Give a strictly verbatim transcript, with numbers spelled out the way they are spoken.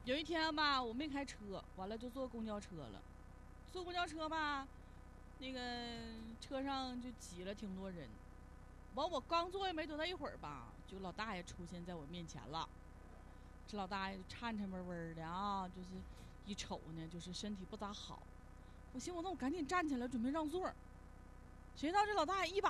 有一天吧，我没开车，完了就坐公交车了。坐公交车吧，那个车上就挤了挺多人。完，我刚坐下没多大一会儿吧，就老大爷出现在我面前了。这老大爷颤颤巍巍的啊，就是一瞅呢，就是身体不咋好。我寻思我那我赶紧站起来准备让座，谁知道这老大爷一把